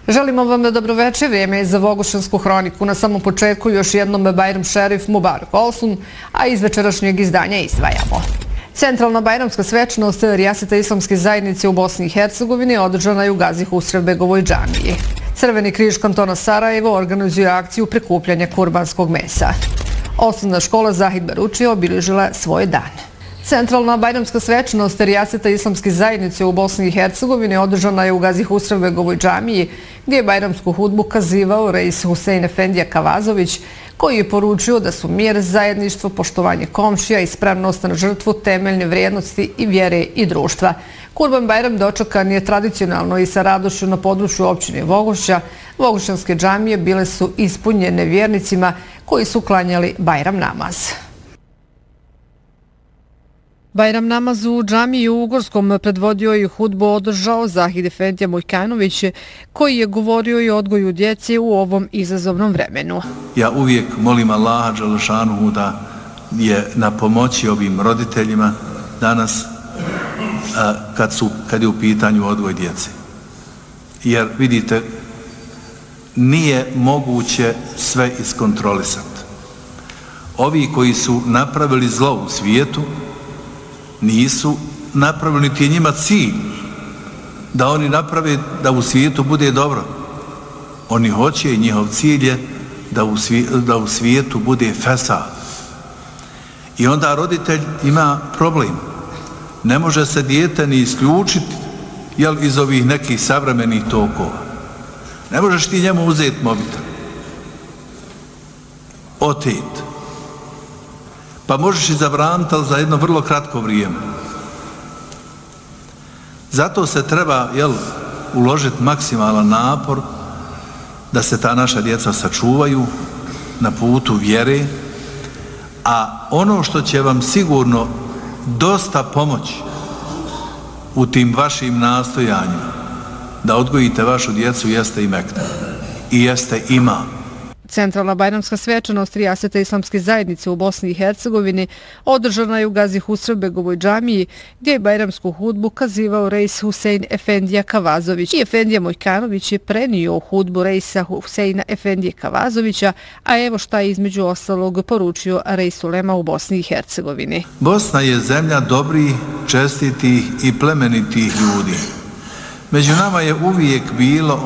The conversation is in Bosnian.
Želimo vam dobroveče, vrijeme je za Vogošansku hroniku. Na samom početku još jednom Bajram šerif Mubarak Olsun, a iz večerašnjeg izdanja izdvajamo. Centralna bajramska svečanost Rijaseta islamske zajednice u Bosni i Hercegovini održana je u Gazi Husrevbegovoj džamiji. Crveni križ kantona Sarajevo organizuje akciju prikupljanja kurbanskog mesa. Osnovna škola Zahid Baručija obilježila svoje dane. Centralna bajramska svečanost Rijaseta islamske zajednice u Bosni i Hercegovini održana je u Gazi Husrevbegovoj džamiji, gdje je bajramsku hudbu kazivao reis Husein Efendija Kavazović, koji je poručio da su mir, zajedništvo, poštovanje komšija i spremnost na žrtvu temeljne vrijednosti i vjere i društva. Kurban Bajram dočekan je tradicionalno i sa radošću na području općine Vogošća. Vogošćanske džamije bile su ispunjene vjernicima koji su klanjali Bajram namaz. Bajram namaz u džamiji u Ugorskom predvodio i hudbu održao Zahid Efendija Mojkanović, koji je govorio i o odgoju djece u ovom izazovnom vremenu. Ja uvijek molim Allaha dželešanuhu da je na pomoći ovim roditeljima danas kad je u pitanju odgoj djece. Jer vidite, nije moguće sve iskontrolisati. Ovi koji su napravili zlo u svijetu nisu napravili, niti je njima cilj da oni naprave da u svijetu bude dobro. Oni hoće i njihov cilj je da u svijetu bude fesad. I onda roditelj ima problem. Ne može se dijete ni isključiti iz ovih nekih savremenih tokova. Ne možeš ti njemu uzeti mobitel. Otet. Pa možeš i zabraniti, ali za jedno vrlo kratko vrijeme. Zato se treba uložiti maksimalan napor da se ta naša djeca sačuvaju na putu vjere, a ono što će vam sigurno dosta pomoći u tim vašim nastojanjima da odgojite vašu djecu jeste i mekne i jeste imam. Centralna bajramska svečanost Rijaseta islamske zajednice u Bosni i Hercegovini održana je u Gazi Husrevbegovoj džamiji, gdje je bajramsku hudbu kazivao reis Husein Efendija Kavazović. I Efendija Mojkanović je prenio hudbu reisa Huseina Efendije Kavazovića, a evo šta je između ostalog poručio reis ulema u Bosni i Hercegovini. Bosna je zemlja dobrih, čestitih i plemenitih ljudi. Među nama je uvijek bilo